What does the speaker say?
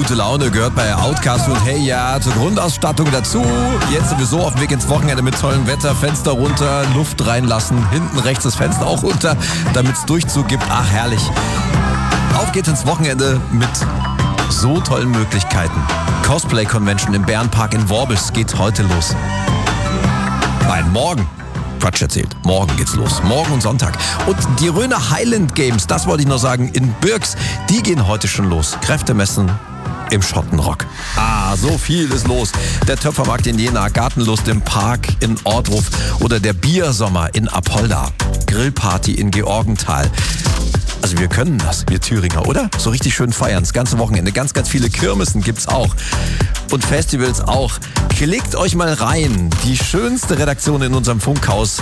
gute Laune gehört bei Outcast und Hey Ja zur Grundausstattung dazu. Jetzt sowieso auf dem Weg ins Wochenende mit tollem Wetter, Fenster runter, Luft reinlassen, hinten rechts das Fenster auch runter, damit es Durchzug gibt. Ach, herrlich. Auf geht's ins Wochenende mit so tollen Möglichkeiten. Cosplay Convention im Bärenpark in Worbis geht heute los. Nein, morgen. Quatsch erzählt. Morgen geht's los. Morgen und Sonntag. Und die Rhöner Highland Games, das wollte ich noch sagen, in Birks, die gehen heute schon los. Kräftemessen im Schottenrock. So viel ist los. Der Töpfermarkt in Jena, Gartenlust im Park in Ortruf oder der Biersommer in Apolda. Grillparty in Georgenthal. Also wir können das, wir Thüringer, oder? So richtig schön feiern, das ganze Wochenende. Ganz, ganz viele Kirmesen gibt's auch. Und Festivals auch. Klickt euch mal rein. Die schönste Redaktion in unserem Funkhaus